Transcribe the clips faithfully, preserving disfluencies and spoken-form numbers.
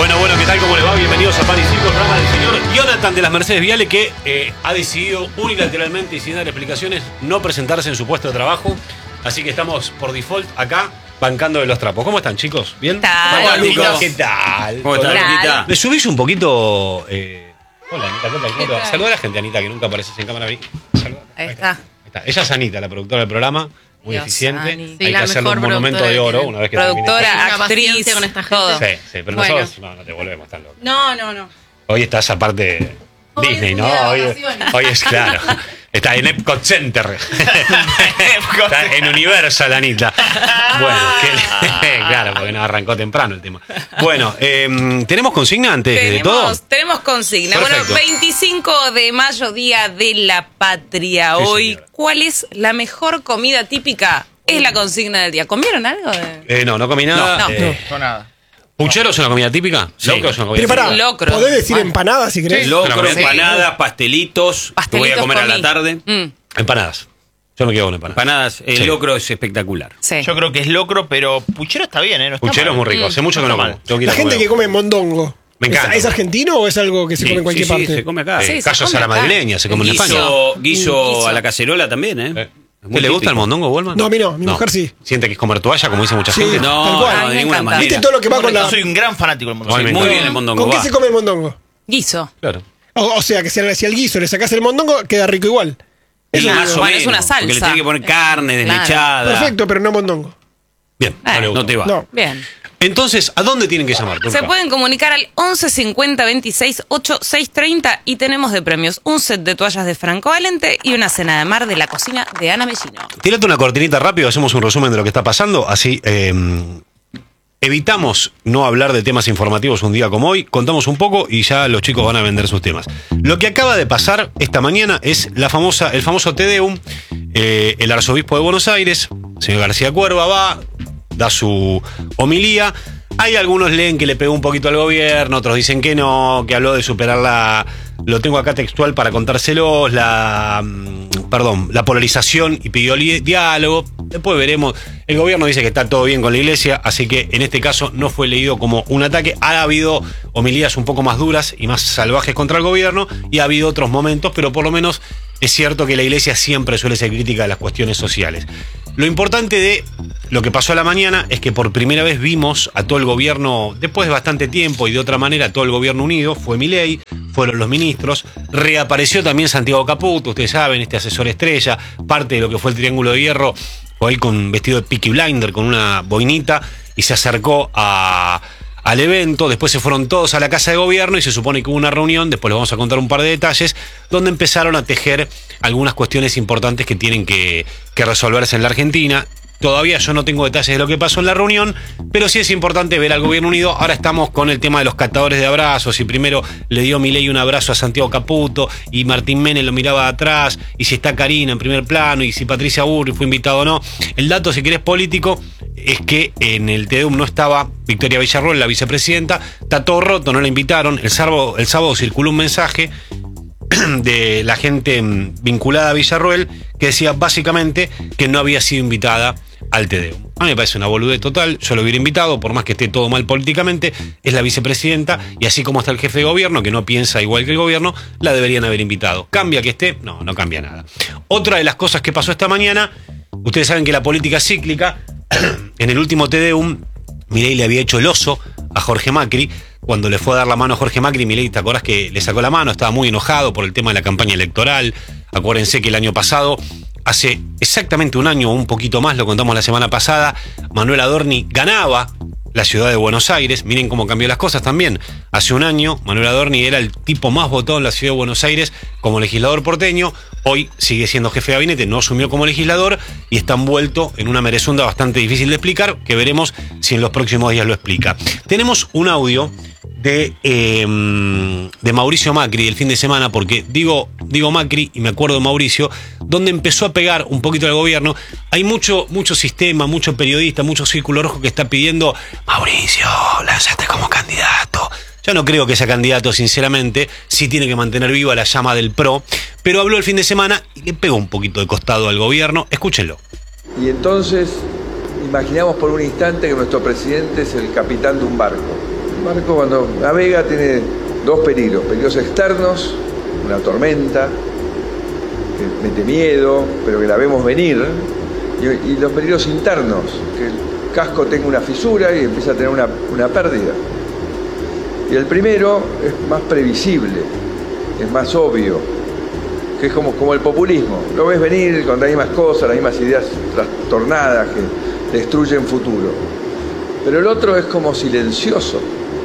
Bueno, bueno, ¿qué tal? ¿Cómo le va? Bienvenidos a Pan y Circo, el programa del señor Jonathan de las Mercedes Viale, que eh, ha decidido unilateralmente y sin dar explicaciones no presentarse en su puesto de trabajo. Así que estamos por default acá bancando de los trapos. ¿Cómo están, chicos? ¿Bien? ¿Qué tal? Hola, Lucas. ¿Qué tal? ¿Cómo estás, Luquita? ¿Me subís un poquito? Eh... Hola, Anita, ¿qué tal? ¿Cómo ¿Qué te va? tal? Saluda a la gente, Anita, que nunca apareces en cámara. Saluda. Ahí está. Ahí está. Ella es Anita, la productora del programa. Muy Dios, eficiente. Ani. Hay Sí, que la hacerle un mejor monumento de oro una vez que Productora, termine. actriz, con esta gente. todo. Sí, sí, pero Bueno. nosotros no, no te volvemos tan locos. No, no, no. Hoy estás aparte Hoy Disney, es ¿no? un día de Hoy, vacaciones. hoy es claro. Está en Epcot Center. Está en Universal, Anita. Bueno, que, claro, porque no arrancó temprano el tema. Bueno, eh, ¿tenemos consigna antes de todo? Tenemos, tenemos consigna. Perfecto. Bueno, veinticinco de mayo, Día de la Patria. Sí, Hoy, señora. ¿cuál es la mejor comida típica? Es la consigna del día. ¿Comieron algo? de- Eh, no, no comí nada. No, no. Eh, No, nada. ¿Puchero es una comida típica? Sí. ¿Locro es una comida Pero pará, típica? Locro. podés decir empanadas si querés. Locro, Sí. empanadas, pastelitos. Que voy a Pastelitos comer a la comí. tarde. Mm, Empanadas. Yo me quedo con empanadas. Empanadas, el Sí. locro es espectacular. sí. Yo creo que es locro, pero puchero está bien, ¿eh? No está Puchero es mal. muy rico. Hace mucho que no está como. mal. Tengo que ir La a gente comer. que come mondongo. Me ¿Es, encanta. ¿Es argentino o es algo que se Sí, come en cualquier sí, sí, parte? se come acá. Eh, Sí, se callos come a la acá. madrileña, se come en España. Guiso, guiso Guiso. a la cacerola también, ¿eh? Eh. Es muy ¿Te le gusta típico. el mondongo, Wolman? No, a mí no, mi mujer sí. ¿Siente que es comer toalla, como dice mucha Sí. gente? Tal No, cual. no, A mí de me ninguna encanta. manera. ¿Viste todo lo que va con Yo la... soy un gran fanático del mundo. Ay, Sí, me muy encanta. bien el mondongo. ¿Con qué va. se come el mondongo? Guiso. Claro. O, o sea, que si al, si al guiso le sacás el mondongo, queda rico igual. Sí, Claro, más o bueno, menos, es una salsa. Porque le tiene que poner carne Claro. deslechada. Perfecto, pero no mondongo. Bien, Eh, le gusta. No te va. No. Bien. Entonces, ¿a dónde tienen que llamar? Se Turca? pueden comunicar al once cincuenta veintiséis ocho seis treinta y tenemos de premios un set de toallas de Franco Valente y una cena de mar de la cocina de Ana Mellino. Tírate una cortinita rápido, hacemos un resumen de lo que está pasando, así eh, evitamos no hablar de temas informativos un día como hoy, contamos un poco y ya los chicos van a vender sus temas. Lo que acaba de pasar esta mañana es la famosa, el famoso Te Deum. Eh, el arzobispo de Buenos Aires, señor García Cuerva, va, da su homilía. Hay algunos leen que le pegó un poquito al gobierno, otros dicen que no, que habló de superar la... Lo tengo acá textual para contárselos, la... mm, Perdón, la polarización y pidió li- diálogo. Después veremos. El gobierno dice que está todo bien con la iglesia, así que en este caso no fue leído como un ataque. Ha habido homilías un poco más duras y más salvajes contra el gobierno y ha habido otros momentos, pero por lo menos es cierto que la iglesia siempre suele ser crítica de las cuestiones sociales. Lo importante de lo que pasó a la mañana es que por primera vez vimos a todo el gobierno, después de bastante tiempo y de otra manera, todo el gobierno unido. Fue Milei, fueron los ministros, reapareció también Santiago Caputo, ustedes saben, este asesor estrella, parte de lo que fue el Triángulo de Hierro, fue ahí con vestido de Peaky Blinder, con una boinita, y se acercó a... al evento. Después se fueron todos a la casa de gobierno y se supone que hubo una reunión, después les vamos a contar un par de detalles, donde empezaron a tejer algunas cuestiones importantes que tienen que, que resolverse en la Argentina. Todavía yo no tengo detalles de lo que pasó en la reunión, pero sí es importante ver al gobierno unido. Ahora estamos con el tema de los catadores de abrazos, y primero le dio Milei un abrazo a Santiago Caputo y Martín Menem lo miraba de atrás, y si está Karina en primer plano, y si Patricia Burri fue invitado o no. El dato, si querés, político, es que en el Te Deum no estaba Victoria Villarroel, la vicepresidenta. Está todo roto, no la invitaron. El sábado, el sábado circuló un mensaje de la gente vinculada a Villarroel que decía básicamente que no había sido invitada al Te Deum. A mí me parece una boludez total. Yo lo hubiera invitado, por más que esté todo mal políticamente. Es la vicepresidenta, y así como está el jefe de gobierno, que no piensa igual que el gobierno, la deberían haber invitado. ¿Cambia que esté? No, no cambia nada. Otra de las cosas que pasó esta mañana, ustedes saben que la política es cíclica. En el último Te Deum, Milei le había hecho el oso a Jorge Macri. Cuando le fue a dar la mano a Jorge Macri, Milei, ¿te acordás que le sacó la mano? Estaba muy enojado por el tema de la campaña electoral. Acuérdense que el año pasado, hace exactamente un año o un poquito más, lo contamos la semana pasada, Manuel Adorni ganaba la ciudad de Buenos Aires. Miren cómo cambió las cosas también. Hace un año, Manuel Adorni era el tipo más votado en la ciudad de Buenos Aires como legislador porteño. Hoy sigue siendo jefe de gabinete, no asumió como legislador y está envuelto en una merezunda bastante difícil de explicar, que veremos si en los próximos días lo explica. Tenemos un audio de, eh, de Mauricio Macri el fin de semana, porque digo, digo Macri y me acuerdo de Mauricio, donde empezó a pegar un poquito al gobierno. Hay mucho, mucho sistema, mucho periodista, mucho círculo rojo que está pidiendo: Mauricio, lánzate como candidato. Yo no creo que sea candidato, sinceramente. Sí tiene que mantener viva la llama del PRO, pero habló el fin de semana y le pegó un poquito de costado al gobierno. Escúchenlo. Y entonces imaginamos por un instante que nuestro presidente es el capitán de un barco barco cuando navega tiene dos peligros, peligros externos, una tormenta, que mete miedo, pero que la vemos venir, y, y los peligros internos, que el casco tenga una fisura y empieza a tener una, una pérdida. Y el primero es más previsible, es más obvio, que es como, como el populismo. Lo ves venir con las mismas cosas, las mismas ideas trastornadas que destruyen futuro. Pero el otro es como silencioso.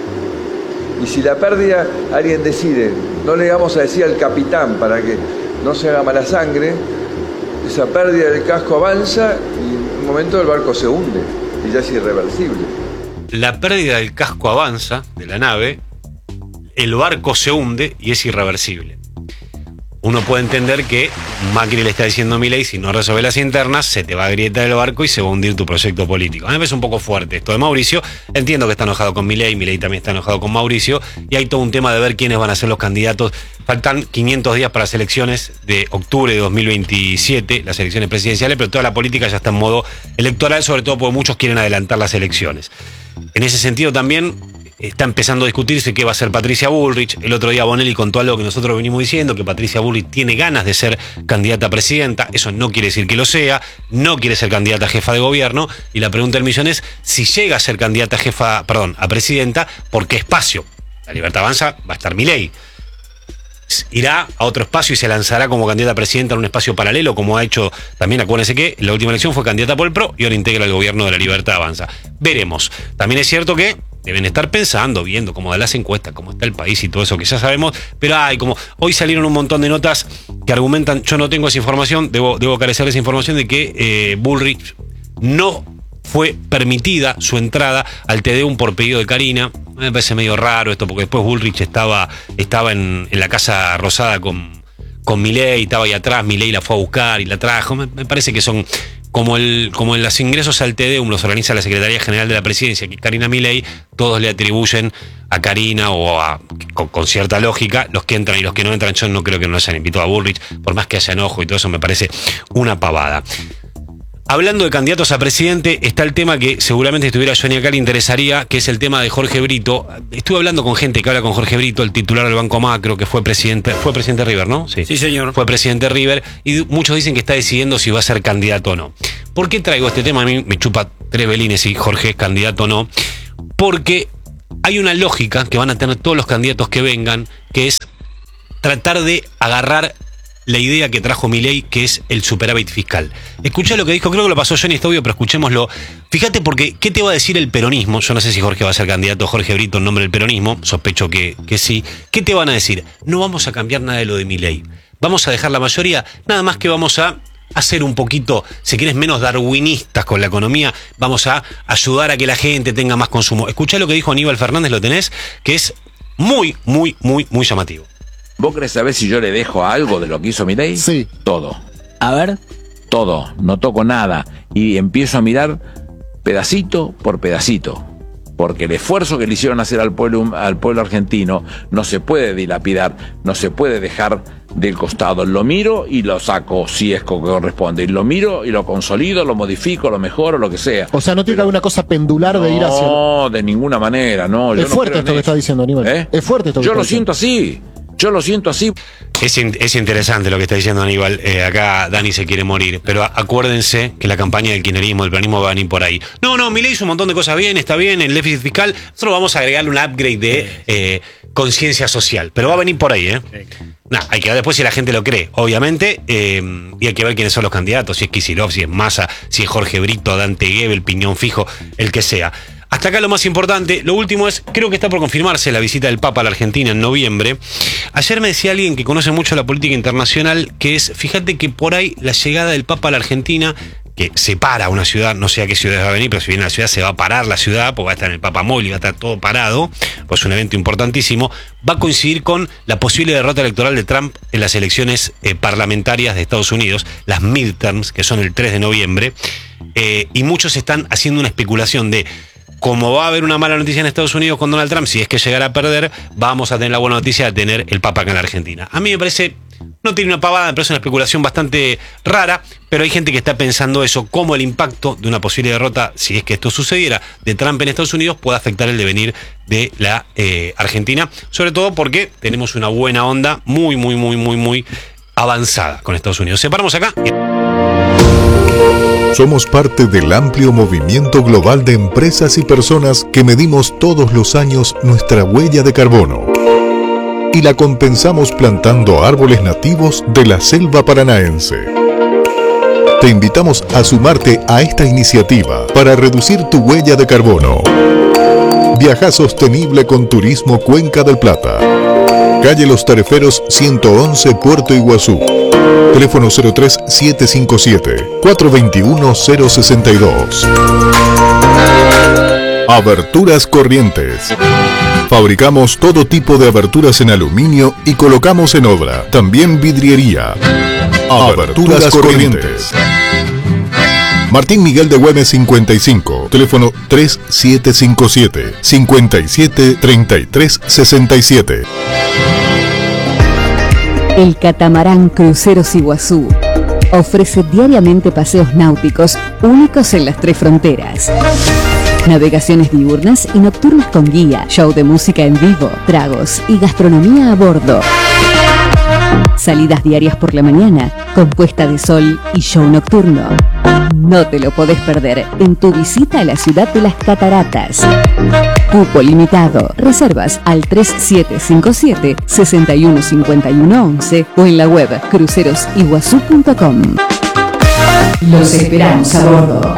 Y si la pérdida, alguien decide, no le vamos a decir al capitán para que no se haga mala sangre, esa pérdida del casco avanza y en un momento el barco se hunde y ya es irreversible. La pérdida del casco avanza de la nave, el barco se hunde y es irreversible. Uno puede entender que Macri le está diciendo a Milei, si no resuelve las internas, se te va a agrietar el barco y se va a hundir tu proyecto político. A mí me parece un poco fuerte esto de Mauricio. Entiendo que está enojado con Milei, Milei también está enojado con Mauricio, y hay todo un tema de ver quiénes van a ser los candidatos. Faltan quinientos días para las elecciones de octubre de dos mil veintisiete, las elecciones presidenciales, pero toda la política ya está en modo electoral, sobre todo porque muchos quieren adelantar las elecciones. En ese sentido también está empezando a discutirse qué va a hacer Patricia Bullrich. El otro día Bonelli contó algo que nosotros venimos diciendo, que Patricia Bullrich tiene ganas de ser candidata a presidenta. Eso no quiere decir que lo sea, no quiere ser candidata a jefa de gobierno, y la pregunta del millón es, si llega a ser candidata a jefa, perdón, a presidenta, ¿por qué espacio? La Libertad Avanza va a estar Milei. Irá a otro espacio y se lanzará como candidata a presidenta en un espacio paralelo, como ha hecho también, acuérdense que en la última elección fue candidata por el P R O y ahora integra el gobierno de la Libertad Avanza. Veremos. También es cierto que deben estar pensando, viendo cómo dan las encuestas, cómo está el país y todo eso que ya sabemos, pero hay como, hoy salieron un montón de notas que argumentan, yo no tengo esa información, debo, debo carecer de esa información, de que eh, Bullrich no fue permitida su entrada al Tedeum por pedido de Karina. Me parece medio raro esto, porque después Bullrich estaba, estaba en, en la Casa Rosada con, con Milei, estaba ahí atrás, Milei la fue a buscar y la trajo. Me, me parece que son como el como en los ingresos al Tedeum los organiza la Secretaría General de la Presidencia, que Karina Milei, todos le atribuyen a Karina o a, con, con cierta lógica, los que entran y los que no entran. Yo no creo que no hayan invitado a Bullrich, por más que haya enojo y todo eso, me parece una pavada. Hablando de candidatos a presidente, está el tema que seguramente si estuviera Johnny acá le interesaría, que es el tema de Jorge Brito. Estuve hablando con gente que habla con Jorge Brito, el titular del Banco Macro, que fue presidente, fue presidente de River, ¿no? Sí, sí señor. Fue presidente de River, y muchos dicen que está decidiendo si va a ser candidato o no. ¿Por qué traigo este tema? A mí me chupa tres velines si Jorge es candidato o no. Porque hay una lógica que van a tener todos los candidatos que vengan, que es tratar de agarrar la idea que trajo Milei, que es el superávit fiscal. Escuchá lo que dijo, creo que lo pasó Johnny, está obvio, pero escuchémoslo. Fíjate, porque ¿qué te va a decir el peronismo? Yo no sé si Jorge va a ser candidato, Jorge Brito, en nombre del peronismo, sospecho que, que sí. ¿Qué te van a decir? No vamos a cambiar nada de lo de Milei. Vamos a dejar la mayoría, nada más que vamos a hacer un poquito, si quieres, menos darwinistas con la economía, vamos a ayudar a que la gente tenga más consumo. Escuchá lo que dijo Aníbal Fernández, lo tenés, que es muy, muy, muy, muy llamativo. ¿Vos querés saber si yo le dejo algo de lo que hizo Milei? Sí. Todo. A ver. Todo. No toco nada. Y empiezo a mirar pedacito por pedacito. Porque el esfuerzo que le hicieron hacer al pueblo, al pueblo argentino no se puede dilapidar, no se puede dejar del costado. Lo miro y lo saco si es que corresponde. Y lo miro y lo consolido, lo modifico, lo mejoro, lo que sea. O sea, no tiene Pero, alguna cosa pendular de ir hacia... No, de ninguna manera, no. Es yo no fuerte creo esto en que eso. está diciendo Aníbal. ¿Eh? Es fuerte esto que Yo está lo diciendo. siento así. Yo lo siento así. Es, in, es interesante lo que está diciendo Aníbal. Eh, acá Dani se quiere morir. Pero a, acuérdense que la campaña del kirchnerismo, del peronismo, va a venir por ahí. No, no, Milei hizo un montón de cosas bien, está bien, el déficit fiscal. Nosotros vamos a agregarle un upgrade de eh, conciencia social. Pero va a venir por ahí, ¿eh? Nah, hay que ver después si la gente lo cree, obviamente. Eh, y hay que ver quiénes son los candidatos. Si es Kicillof, si es Massa, si es Jorge Brito, Dante Gebel, Piñón Fijo, el que sea. Hasta acá lo más importante. Lo último es, creo que está por confirmarse la visita del Papa a la Argentina en noviembre. Ayer me decía alguien que conoce mucho la política internacional, que es, fíjate que por ahí la llegada del Papa a la Argentina, que separa una ciudad, no sé a qué ciudad va a venir, pero si viene a la ciudad se va a parar la ciudad, porque va a estar en el Papa Móvil, va a estar todo parado, pues es un evento importantísimo, va a coincidir con la posible derrota electoral de Trump en las elecciones eh, parlamentarias de Estados Unidos, las midterms, que son el tres de noviembre, eh, y muchos están haciendo una especulación de, como va a haber una mala noticia en Estados Unidos con Donald Trump, si es que llegara a perder, vamos a tener la buena noticia de tener el Papa acá en la Argentina. A mí me parece, no tiene una pavada, me parece una especulación bastante rara, pero hay gente que está pensando eso, cómo el impacto de una posible derrota, si es que esto sucediera, de Trump en Estados Unidos puede afectar el devenir de la eh, Argentina, sobre todo porque tenemos una buena onda muy, muy, muy, muy, muy avanzada con Estados Unidos. Separamos acá. Somos parte del amplio movimiento global de empresas y personas que medimos todos los años nuestra huella de carbono y la compensamos plantando árboles nativos de la selva paranaense. Te invitamos a sumarte a esta iniciativa para reducir tu huella de carbono. Viaja sostenible con Turismo Cuenca del Plata. Calle Los Tareferos ciento once, Puerto Iguazú. Teléfono cero tres siete cinco siete, cuatro dos uno, cero seis dos. Aberturas Corrientes. Fabricamos todo tipo de aberturas en aluminio y colocamos en obra. También vidriería. Aberturas Corrientes. Martín Miguel de Güemes cincuenta y cinco. Teléfono tres siete cinco siete, cinco siete tres tres seis siete. El catamarán Cruceros Iguazú ofrece diariamente paseos náuticos únicos en las tres fronteras. Navegaciones diurnas y nocturnas con guía, show de música en vivo, tragos y gastronomía a bordo. Salidas diarias por la mañana, con puesta de sol y show nocturno. No te lo podés perder en tu visita a la ciudad de las Cataratas. Cupo limitado. Reservas al tres siete cinco siete, seis uno cinco uno once o en la web cruceros iguazú punto com. Los esperamos a bordo.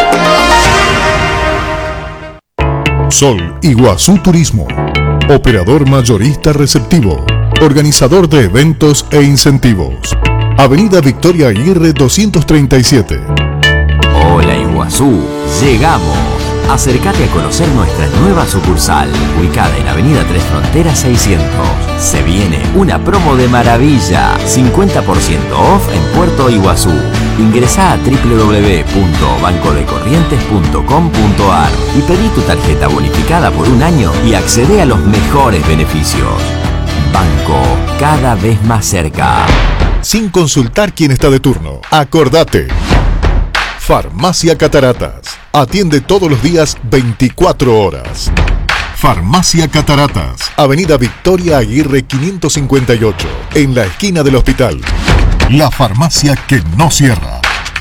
Sol Iguazú Turismo. Operador mayorista receptivo. Organizador de eventos e incentivos. Avenida Victoria Aguirre doscientos treinta y siete. Hola Iguazú, llegamos. Acércate a conocer nuestra nueva sucursal, ubicada en Avenida Tres Fronteras seiscientos. Se viene una promo de maravilla, cincuenta por ciento off en Puerto Iguazú. Ingresá a doble u doble u doble u punto banco de corrientes punto com punto a r y pedí tu tarjeta bonificada por un año y accede a los mejores beneficios. Banco, cada vez más cerca. Sin consultar quién está de turno. Acordate. Farmacia Cataratas. Atiende todos los días veinticuatro horas. Farmacia Cataratas. Avenida Victoria Aguirre quinientos cincuenta y ocho. En la esquina del hospital. La farmacia que no cierra.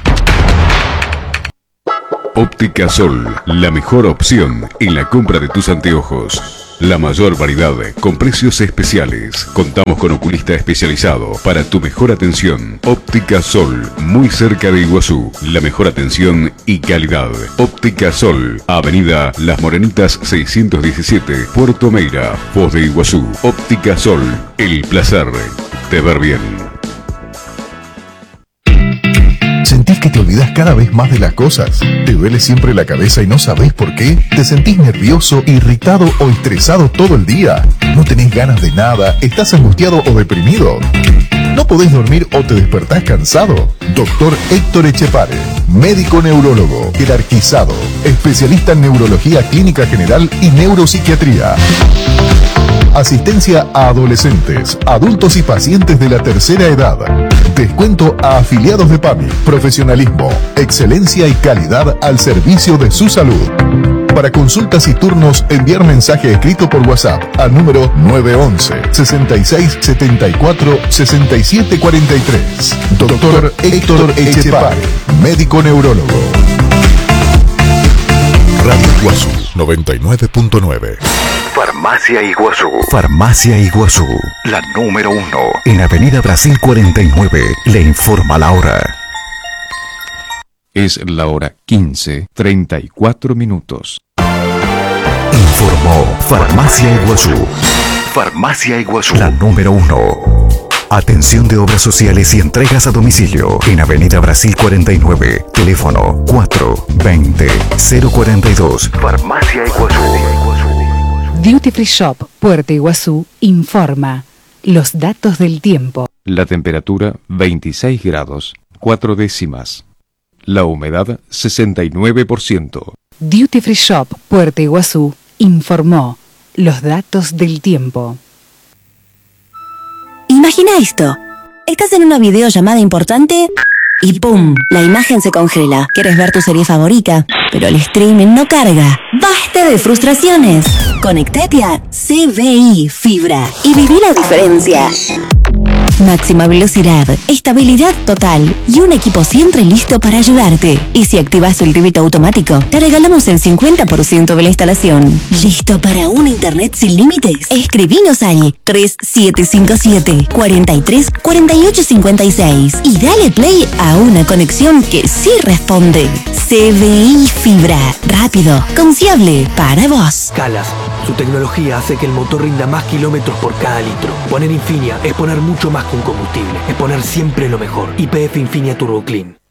Óptica Sol, la mejor opción en la compra de tus anteojos. La mayor variedad con precios especiales. Contamos con oculista especializado para tu mejor atención. Óptica Sol, muy cerca de Iguazú. La mejor atención y calidad. Óptica Sol, Avenida Las Morenitas seiscientos diecisiete, Puerto Meira, Foz de Iguazú. Óptica Sol, el placer de ver bien. ¿Sentís que te olvidas cada vez más de las cosas? ¿Te duele siempre la cabeza y no sabés por qué? ¿Te sentís nervioso, irritado o estresado todo el día? ¿No tenés ganas de nada? ¿Estás angustiado o deprimido? ¿No podés dormir o te despertás cansado? Doctor Héctor Echepare, médico neurólogo, jerarquizado, especialista en neurología clínica general y neuropsiquiatría. Asistencia a adolescentes, adultos y pacientes de la tercera edad. Descuento a afiliados de PAMI. Profesionalismo, excelencia y calidad al servicio de su salud. Para consultas y turnos, enviar mensaje escrito por WhatsApp al número nueve once, sesenta y seis, setenta y cuatro, sesenta y siete cuarenta y tres. Doctor Héctor Echepare, médico neurólogo. Radio Iguazú noventa y nueve punto nueve. Farmacia Iguazú. Farmacia Iguazú, la número uno. En Avenida Brasil cuarenta y nueve, le informa la hora. Es la hora quince, treinta y cuatro minutos. Informó Farmacia Iguazú. Farmacia Iguazú, la número uno. Atención de obras sociales y entregas a domicilio en Avenida Brasil cuarenta y nueve. Teléfono cuatro veinte, cero cuarenta y dos. Farmacia Iguazú. Duty Free Shop Puerto Iguazú informa los datos del tiempo. La temperatura veintiséis grados, cuatro décimas. La humedad sesenta y nueve por ciento. Duty Free Shop Puerto Iguazú informó los datos del tiempo. Imagina esto. Estás en una videollamada importante y ¡pum! La imagen se congela. Quieres ver tu serie favorita, pero el streaming no carga. ¡Basta de frustraciones! Conectate a C V I Fibra y viví la diferencia. Máxima velocidad, estabilidad total y un equipo siempre listo para ayudarte. Y si activas el débito automático, te regalamos el cincuenta por ciento de la instalación. ¿Listo para un internet sin límites? Escribinos al tres siete cinco siete, cuatro tres, cuatro ocho cinco seis y dale play a una conexión que sí responde. C V I Fibra, rápido, confiable, para vos. Calas, su tecnología hace que el motor rinda más kilómetros por cada litro. Poner Infinia es poner mucho más que un combustible, es poner siempre lo mejor. Y P F Infinia Turbo Clean.